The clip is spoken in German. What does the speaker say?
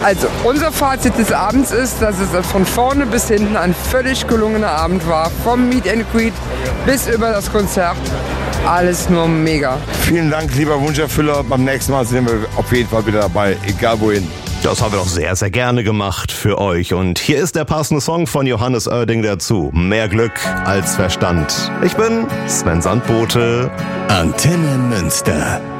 Also, unser Fazit des Abends ist, dass es von vorne bis hinten ein völlig gelungener Abend war. Vom Meet and Greet bis über das Konzert. Alles nur mega. Vielen Dank, lieber Wunscherfüller. Beim nächsten Mal sind wir auf jeden Fall wieder dabei, egal wohin. Das haben wir doch sehr, sehr gerne gemacht für euch. Und hier ist der passende Song von Johannes Oerding dazu. Mehr Glück als Verstand. Ich bin Sven Sandbote. Antenne Münster.